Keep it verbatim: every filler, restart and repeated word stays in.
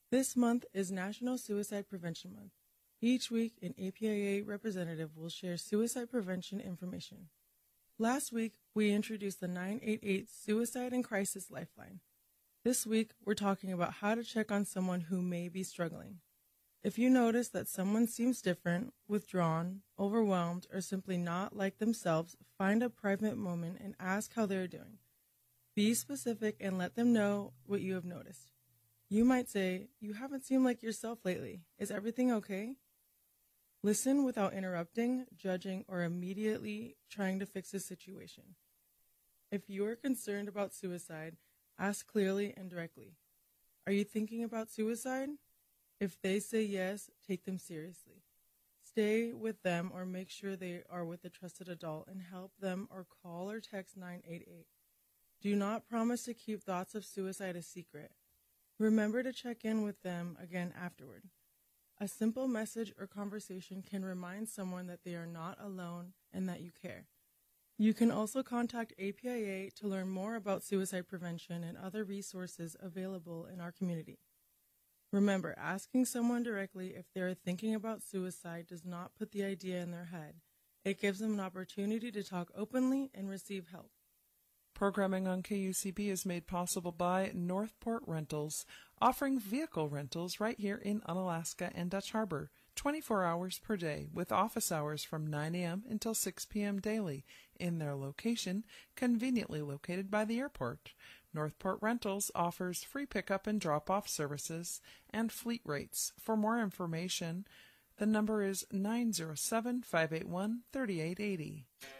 This month is National Suicide Prevention Month. Each week, an A P I A representative will share suicide prevention information. Last week, we introduced the nine eight eight Suicide and Crisis Lifeline. This week, we're talking about how to check on someone who may be struggling. If you notice that someone seems different, withdrawn, overwhelmed, or simply not like themselves, find a private moment and ask how they're doing. Be specific and let them know what you have noticed. You might say, "You haven't seemed like yourself lately. Is everything okay?" Listen without interrupting, judging, or immediately trying to fix the situation. If you are concerned about suicide, ask clearly and directly. Are you thinking about suicide? If they say yes, take them seriously. Stay with them or make sure they are with a trusted adult and help them or call or text nine eight eight. Do not promise to keep thoughts of suicide a secret. Remember to check in with them again afterward. A simple message or conversation can remind someone that they are not alone and that you care. You can also contact A P I A to learn more about suicide prevention and other resources available in our community. Remember, asking someone directly if they are thinking about suicide does not put the idea in their head. It gives them an opportunity to talk openly and receive help. Programming on K U C B is made possible by Northport Rentals, offering vehicle rentals right here in Unalaska and Dutch Harbor, twenty-four hours per day, with office hours from nine a.m. until six p.m. daily, in their location, conveniently located by the airport. Northport Rentals offers free pickup and drop-off services and fleet rates. For more information, the number is nine zero seven, five eight one, three eight eight zero.